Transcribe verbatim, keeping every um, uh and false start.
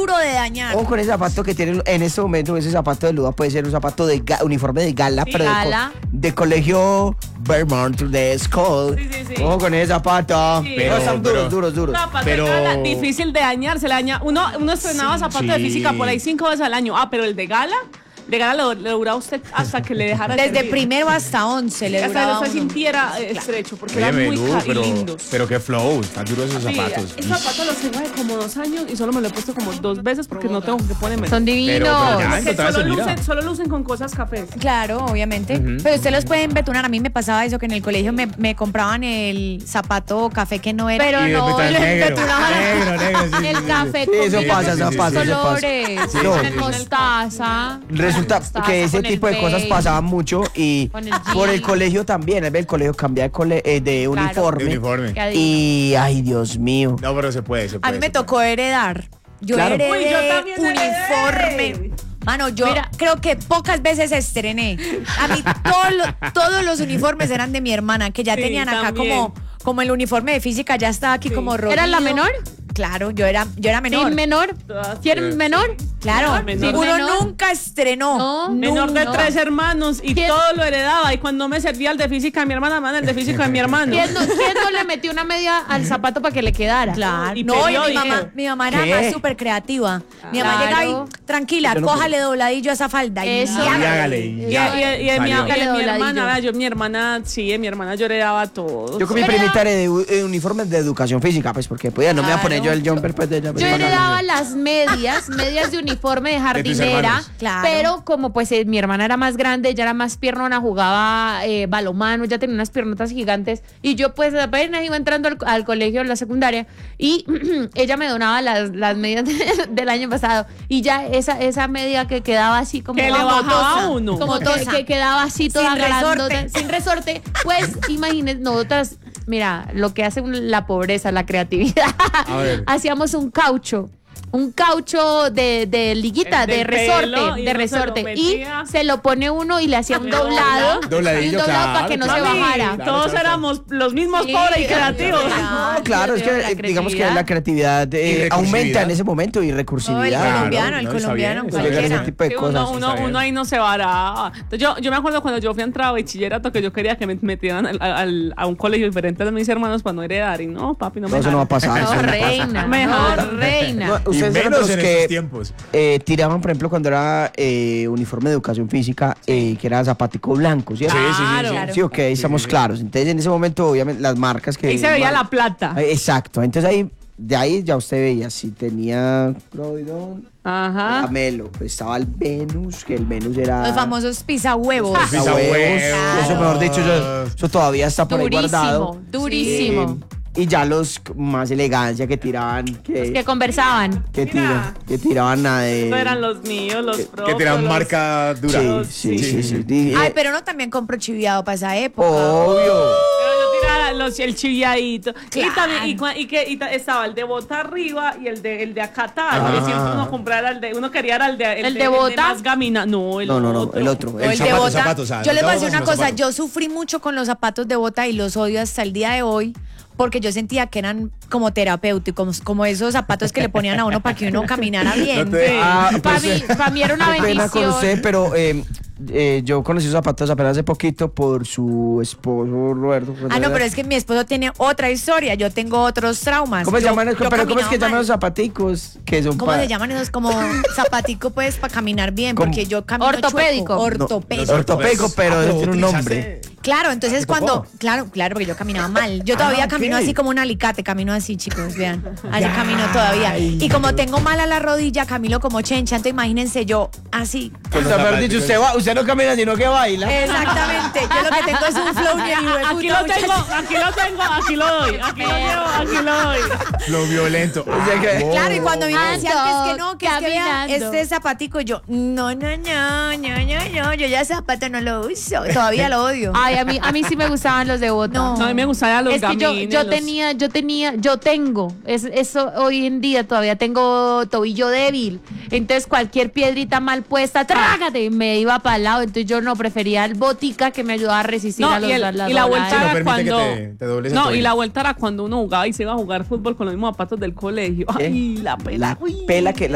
duro de dañar. O con ese zapato que tiene en este momento, ese zapato de Luda puede ser un zapato de ga- uniforme de gala, Sí, pero de, gala. co- de colegio Vermont de School. Sí, sí, sí. Ojo con ese zapato. Sí. Pero están Pero- duros, duros, duros. Zapato Pero- de gala, difícil de dañar, se le daña. Uno, uno estrenaba zapatos de Sí. física por ahí cinco veces al año. Ah, pero el de gala, de gala lo, le duraba usted hasta que le dejara Desde servir. primero hasta once le Hasta que duraba usted uno. sintiera eh, estrecho, porque Oye, eran muy Belú, ca- y pero, lindos. pero qué flow, están duros esos Sí, zapatos. esos zapatos los tengo de como dos años y solo me los he puesto como dos veces porque no tengo que ponerme. Son divinos. Pero- pero ya. Porque encontraste, solo mira. lucen, solo lucen con cosas cafés. Claro, obviamente. Pero usted los puede embetunar. A mí me pasaba eso, que en el colegio me, me compraban el zapato café que no era. Pero Y no, después le negro, embetunaban negro, negro, sí, sí, el sí. café Sí, con eso mil pasa, eso pasa, eso pasa. colores, Sí, con sí, el sí. mostaza. Resulta Mostaza que ese con el tipo de cosas beige. pasaban mucho y Con el por el jean. colegio también. El colegio cambia de, cole- eh, de uniforme. De uniforme. Qué adicto. Y, ay, Dios mío. No, pero se puede, se A puede. mí me se puede. tocó heredar. Yo Claro. heredé Uy, yo también uniforme. heredé. Mano, yo Mira. creo que pocas veces estrené. A mí todo lo- todos los uniformes eran de mi hermana, que ya Sí, tenían acá también. como, como el uniforme de física, ya estaba aquí Sí. como rojo. ¿Eras la menor? Claro, yo era, yo era menor. ¿Team menor? Todas. ¿Quién menor? Claro, Menor. uno Menor. nunca estrenó. No. Menor de No. tres hermanos y ¿Quién? todo lo heredaba. Y cuando me servía el de física de mi hermana, man, el de física de mi hermano. ¿Quién no, quién no le metió una media al zapato para que le quedara? Claro. Y No, y mi periódico. mamá, mi mamá era ¿Qué? más súper creativa. Mi mamá Claro. llegaba y, tranquila, Yo no cójale dobladillo a esa falda. Y Eso. hágale. Y hágale, y Y, ya. y- y de mi, y Salió. de mi Dobladillo. hermana, vea, yo mi hermana, sí, de mi hermana yo heredaba todo. Yo con mi Yo primita heredaba- heredé eh, uniformes de educación física, pues porque podía, no me iba a poner yo el jumper pues de ella. pues, Yo para heredaba ganar. las medias, medias de uniforme de tus jardinera, hermanos. Claro. pero como pues eh, mi hermana era más grande, ella era más piernona, jugaba eh, balonmano, ya tenía unas piernotas gigantes y yo pues apenas iba entrando al, al colegio, en la secundaria y ella me donaba las, las medias de- del año pasado y ya esa, esa media que quedaba así como Que le como bajaba tosa, a uno. como que, Tosa. que quedaba así toda Sin grandota, resorte. sin resorte, pues imagínense nosotras, mira, lo que hace un- la pobreza, la creatividad, A ver. hacíamos un caucho. Un caucho de, de liguita, El de del resorte, pelo, y de uno se lo resorte. Y metía. se lo pone uno y le hacía un Dobla. doblado. Dobladillo, y un doblado claro, para que no claro. se Mami, bajara. Claro, todos claro. éramos los mismos Sí, pobres y creativos. claro. No, claro, es que La eh, digamos que la creatividad eh, Y recursividad. aumenta en ese momento y No, el recursividad. colombiano, el no, está colombiano, bien, Pues llegar a ese cualquiera. tipo de Sí, cosas. uno, uno, está bien. uno ahí no se varaba. Entonces, yo, yo me acuerdo cuando yo fui a entrar a bachillerato que yo quería que me metieran al- al- a un colegio diferente a mis hermanos para no heredar. Y no, papi, no me No, eso no va a dejaron. pasar. No, eso no pasa. reina. Mejor. No, reina. No, Y ustedes eran de menos los en que estos tiempos. eh, tiraban, por ejemplo, cuando era eh, uniforme de educación física, eh, que era zapatico blanco, ¿cierto? Sí, sí, sí, Claro. sí. Claro. Sí, ok, estamos sí. claros. Entonces, en ese momento, obviamente, las marcas que... Ahí se veía la plata. Eh, Exacto. Entonces, ahí, de ahí ya usted veía si tenía Croydon, Ajá. Camelo, pues estaba el Venus, que el Venus era... Los famosos pisahuevos. Pisa Pisa huevos. huevos. Eso, mejor dicho, yo- eso todavía está por ahí guardado. Durísimo, durísimo. Eh, y ya los más elegancia que tiraban, que, Que conversaban. que, Mira. tira- que tiraban a de... Estos eran los míos, los Que propios. tiran los- marca dura. Sí, sí, sí. sí, Y, Ay, eh, pero uno también compró chiviado para esa época. obvio. Pero yo tiraba los, el chiviadito. Claro. Y también, y, cua- y que y ta- estaba el de bota arriba y el de el de acá atrás. Ah. Que siempre uno comprara el de, uno quería era el de ¿El de bota? más gamina. No, el No, no, no, otro. el otro. O El el de zapato, bota. zapato, o sea, Yo les voy a estamos decir una con los cosa, zapatos. yo sufrí mucho con los zapatos de bota y los odio hasta el día de hoy porque yo sentía que eran como terapéuticos, como esos zapatos que le ponían a uno para que uno caminara bien. No te- Ah, Para pues, mí, pa' mí era una qué pena con bendición. usted, pero eh, eh, yo conocí sus zapatos apenas hace poquito por su esposo Roberto. Ah, no, pero es que mi esposo tiene otra historia, yo tengo otros traumas. ¿Cómo se Yo- llaman? yo Pero ¿cómo es caminaba que llaman mal. los zapaticos? Que son ¿Cómo pa- se llaman esos? Como zapatico, pues, para caminar bien, ¿Cómo? porque yo camino Ortopédico. chueco. No, Ortopédico. ortopédico, pero Ah, tiene un utilizaste- nombre. Claro, entonces ¿Te tocó? cuando, claro, claro, porque yo caminaba mal. Yo todavía Ah, ok. camino así como un alicate, camino así, chicos, vean. Así camino todavía. Y como tengo mal a la rodilla, camino como chencha, entonces imagínense yo así. O los sea, mejor zapatos. dicho, usted, va, usted no camina, sino que baila. Exactamente. Yo lo que tengo es un flow de hijo de Aquí puta, lo tengo, muchachos. aquí lo tengo, aquí lo doy, aquí lo llevo, aquí lo doy. Lo violento. O sea que- Ah, Claro, y cuando a mí me decían que es que no, que es que vea Caminando. este zapatico, yo, no, no, no, no, no, no, yo ya zapato no lo uso. Todavía lo odio. Ay, a mí, a mí sí me gustaban los de bota. No. No, a mí me gustaban los Es que yo, gamines, yo los- tenía, yo tenía, yo tengo, es, eso hoy en día todavía tengo tobillo débil. Entonces cualquier piedrita mal puesta, trágate, me iba para el lado. Entonces yo no prefería el botica que me ayudaba a resistir No, a los y, el- a las y la dobladas. vuelta Sí, no era permite que cuando te- te dobles el no y tobillo. la vuelta era cuando uno jugaba y se iba a jugar fútbol con los mismos zapatos del colegio. ¿Qué? Ay, la pela. La Uy. pela que